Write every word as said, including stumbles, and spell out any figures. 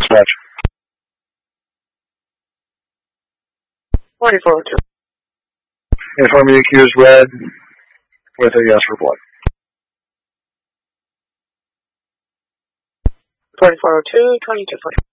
Dispatch. twenty-four oh two. Inform the accused red with a yes for blood. twenty-four oh two, twenty-two forty.